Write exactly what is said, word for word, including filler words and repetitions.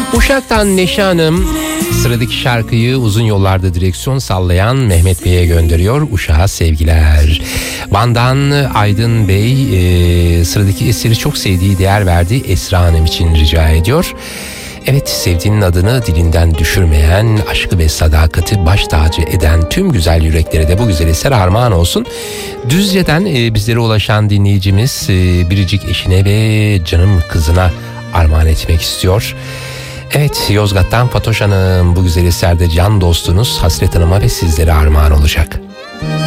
Uşak'tan Neşe Hanım sıradaki şarkıyı uzun yollarda direksiyon sallayan Mehmet Bey'e gönderiyor. Uşak'a sevgiler. Van'dan Aydın Bey e, sıradaki eseri çok sevdiği, değer verdiği Esra Hanım için rica ediyor. Evet, sevdiğinin adını dilinden düşürmeyen, aşkı ve sadakati baş tacı eden tüm güzel yüreklere de bu güzel eser armağan olsun. Düzce'den e, bizlere ulaşan dinleyicimiz e, biricik eşine ve canım kızına armağan etmek istiyor. Evet, Yozgat'tan Fatoş Hanım, bu güzel eserde can dostunuz Hasret Hanım'a ve sizlere armağan olacak.